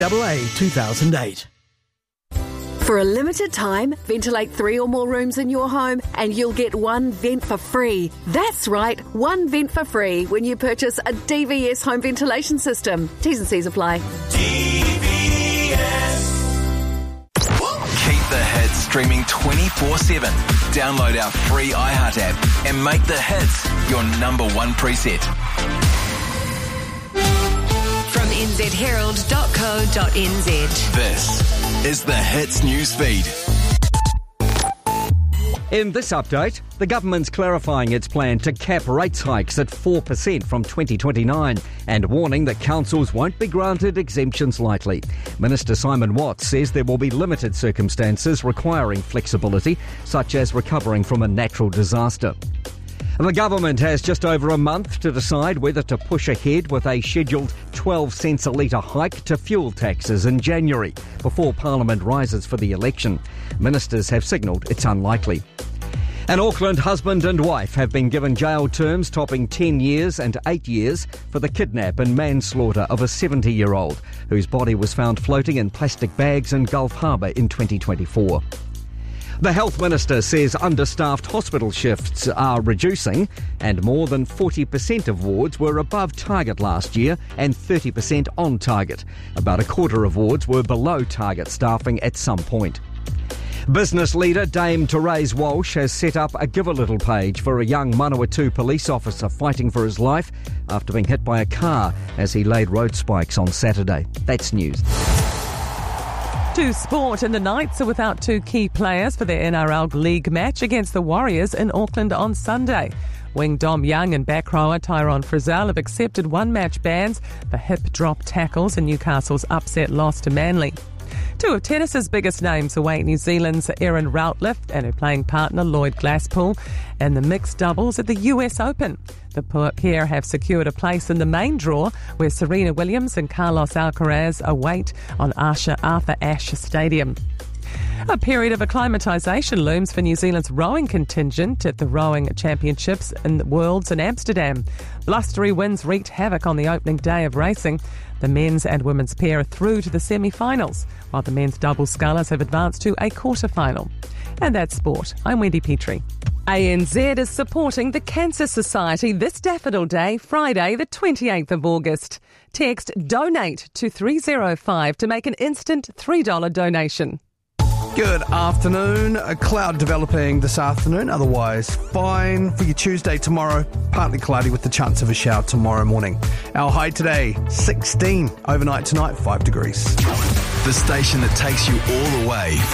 AA 2008. For a limited time, ventilate 3 or more rooms in your home and you'll get one vent for free. That's right, one vent for free when you purchase a DVS home ventilation system. T's and C's apply. DVS. Keep the hits streaming 24/7. Download our free iHeart app and make the hits your number one preset. From nzherald.co.nz. This is the Hits News Feed. In this update, the government's clarifying its plan to cap rates hikes at 4% from 2029 and warning that councils won't be granted exemptions lightly. Minister Simon Watts says there will be limited circumstances requiring flexibility, such as recovering from a natural disaster. The government has just over a month to decide whether to push ahead with a scheduled 12 cents a litre hike to fuel taxes in January before Parliament rises for the election. Ministers have signalled it's unlikely. An Auckland husband and wife have been given jail terms topping 10 years and 8 years for the kidnap and manslaughter of a 70-year-old whose body was found floating in plastic bags in Gulf Harbour in 2024. The Health Minister says understaffed hospital shifts are reducing and more than 40% of wards were above target last year and 30% on target. About a quarter of wards were below target staffing at some point. Business leader Dame Therese Walsh has set up a Give a Little page for a young Manawatu police officer fighting for his life after being hit by a car as he laid road spikes on Saturday. That's news. To sport, and the Knights are without 2 key players for their NRL League match against the Warriors in Auckland on Sunday. Wing Dom Young and back rower Tyrone Frizzell have accepted one-match bans for hip drop tackles in Newcastle's upset loss to Manly. 2 of tennis's biggest names await New Zealand's Erin Routliffe and her playing partner Lloyd Glasspool in the mixed doubles at the US Open. The pair have secured a place in the main draw where Serena Williams and Carlos Alcaraz await on Arthur Ashe Stadium. A period of acclimatisation looms for New Zealand's rowing contingent at the Rowing Championships in the Worlds in Amsterdam. Blustery winds wreaked havoc on the opening day of racing. The men's and women's pair are through to the semi-finals, while the men's double scullers have advanced to a quarter-final. And that's sport. I'm Wendy Petrie. ANZ is supporting the Cancer Society this Daffodil Day, Friday the 28th of August. Text DONATE to 305 to make an instant $3 donation. Good afternoon. A cloud developing this afternoon, otherwise fine for your Tuesday tomorrow. Partly cloudy with the chance of a shower tomorrow morning. Our high today, 16. Overnight tonight, 5 degrees. The station that takes you all the way